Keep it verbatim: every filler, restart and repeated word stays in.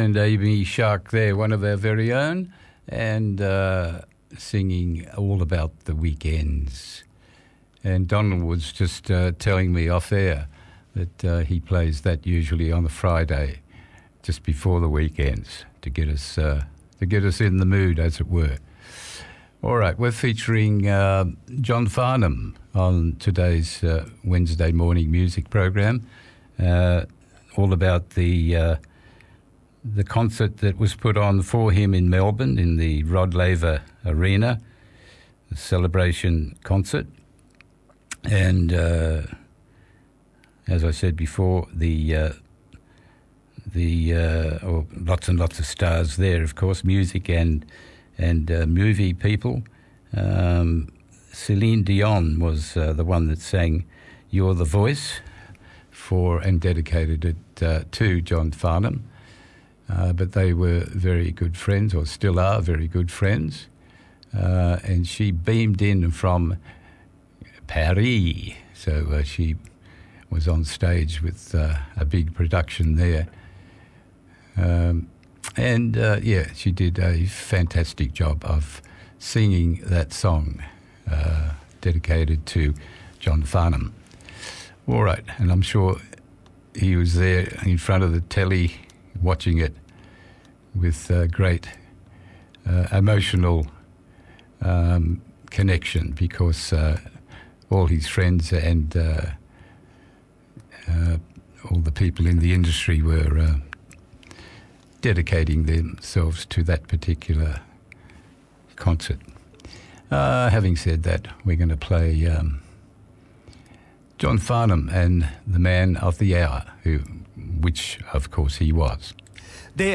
friend Amy Shark there, one of our very own, and uh, singing all about the weekends. And Donald was just uh, telling me off air that uh, he plays that usually on a Friday, just before the weekends, to get us uh, to get us in the mood, as it were. All right, we're featuring uh, John Farnham on today's uh, Wednesday morning music program, uh, all about the uh, the concert that was put on for him in Melbourne in the Rod Laver Arena, the celebration concert. And uh, as I said before, the uh, the uh, oh, lots and lots of stars there, of course, music and and uh, movie people. Um, Celine Dion was uh, the one that sang "You're the Voice" for and dedicated it uh, to John Farnham. Uh, but they were very good friends, or still are very good friends. Uh, and she beamed in from Paris, so uh, she was on stage with uh, a big production there. Um, and, uh, yeah, she did a fantastic job of singing that song uh, dedicated to John Farnham. All right, and I'm sure he was there in front of the telly watching it with uh, great uh, emotional um, connection, because uh, all his friends and uh, uh, all the people in the industry were uh, dedicating themselves to that particular concert. Uh, having said that, we're going to play um, John Farnham and the Man of the Hour, who, which of course he was. Det